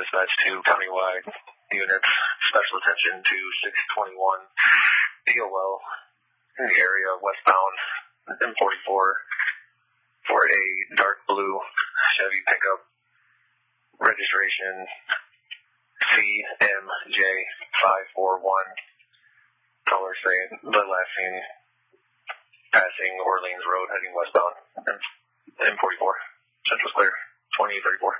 dispatch to countywide units. Special attention to 621 DOL in the area westbound M44 for a dark blue Chevy pickup, registration CMJ541. Color say the last seen passing Orleans Road heading westbound. M44. Central's clear. 2834.